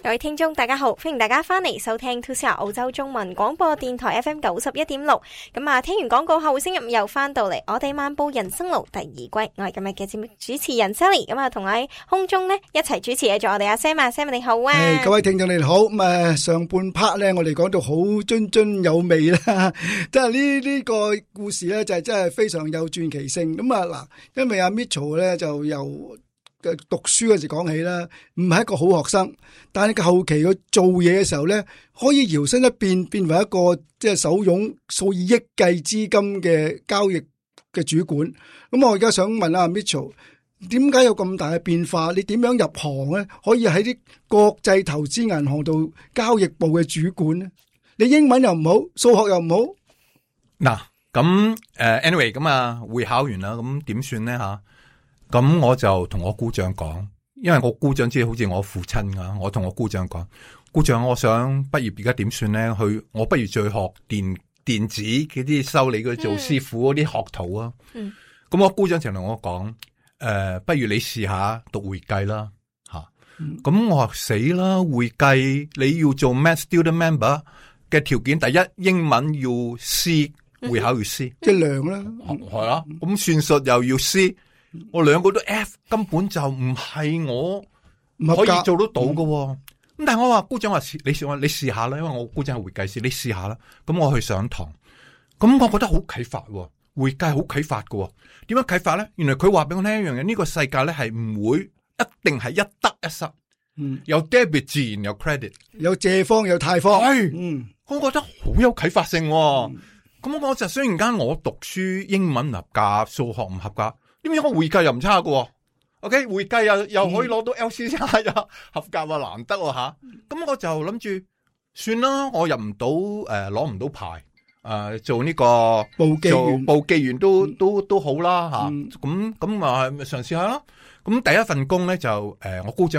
各位聽眾大家好，歡迎大家翻嚟收聽 2CR 澳洲中文廣播電台 FM 91.6。咁啊，聽完廣告後，星期五又翻到嚟我哋漫步人生路第二季，我係今日嘅節目主持人 Sally。咁啊，同喺空中呢一齊主持嘅仲有我哋阿 Sam 啊 ，Sam 你好啊！ 各位聽眾你哋好。咁啊，上半 part 咧，我哋講到好津津有味啦，即係呢個故事咧就係真係非常有傳奇性。咁啊嗱，因為阿 Mitchell 咧就由讀書嗰時講起啦，唔係一個好學生，但係佢後期佢做嘢嘅時候咧，可以搖身一變，變為一個即係手擁數以億計資金嘅交易嘅主管。咁我而家想問阿 Mitchell， 點解有咁大嘅變化？你點樣入行咧？可以喺啲國際投資銀行度交易部嘅主管咧？你英文又唔好，數學又唔好。 嗱，咁anyway 咁啊，會考完啦，咁點算咧吓？咁我就同我姑丈講，因為我姑丈即係好似我父親噶，我同我姑丈講，姑丈我想畢業而家點算咧？我不如再學電子嗰啲修理嗰做師傅嗰啲學徒啊。咁我姑丈就同我講，不如你試下讀會計啦吓。咁我話死啦，會計你要做 Med Student Member 嘅條件，第一英文要 C， 會考要 C， 即係量啦， 係啊。咁算術又要 C。我兩個都 F， 根本就唔係我可以做得到嘅。咁但係我話姑丈話你試下啦，因為我姑丈係會計師，你試下啦。咁我去上堂，咁我覺得好啟發，會計好啟發嘅。點樣啟發咧？原來佢話俾我聽一樣嘢，呢個世界咧係唔會一定係一得一失。有 debit 自然有 credit， 有借方有貸方。我覺得好有啟發性。咁我就雖然間我讀書英文唔合格，數學唔合格。點解我會計又唔差嘅 ？OK， 會計又可以攞到 LC 又合格啊，難得吓。咁我就諗住算啦，我入唔到攞唔到牌做呢個報記員都好啦吓。咁啊嘗試下啦。咁第一份工咧就我姑丈